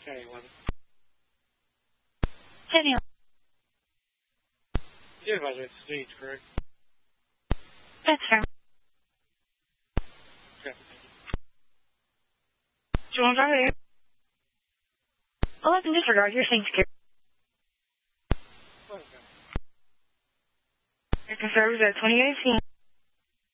County 11. County You advise me it's Stage, correct? That's fair. Okay. Do you want to drive here? 11 disregard, you're saying secure. Okay. Your service at 2018.